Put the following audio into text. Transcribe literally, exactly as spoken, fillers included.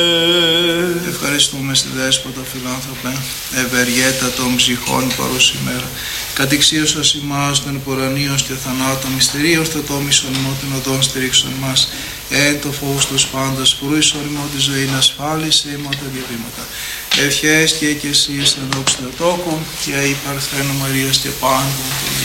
Ευχαριστούμε στη Δέσποτα φιλάνθρωπε, ευεργέτα των ψυχών παρούς ημέρα. Κατηξίωσας ημάς των υπορανίως και θανάτων μυστηρίων θετόμισον ημών την οδόν στηρίξον μας. Εν το φόβος τους πάντας, φρούισον ημών τη ζωή να ασφάλισε ημών τα διαβήματα. Ευχές και εκκλησίες εν δόξου Θεοτόκου και η Παρθένου Μαρίας και πάντων των